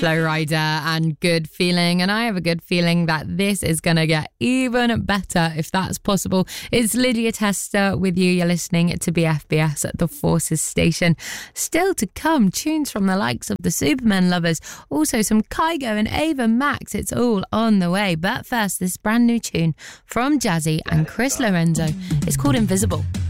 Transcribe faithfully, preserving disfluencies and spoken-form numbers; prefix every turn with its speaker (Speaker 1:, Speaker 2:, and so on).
Speaker 1: Flow Rider and Good Feeling. And I have a good feeling that this is going to get even better, if that's possible. It's Lydia Tester with you. You're listening to B F B S at the Forces Station. Still to come, tunes from the likes of the Superman Lovers, also some Kygo and Ava Max. It's all on the way. But first, this brand new tune from Jazzy and Chris Lorenzo. It's called Invisible.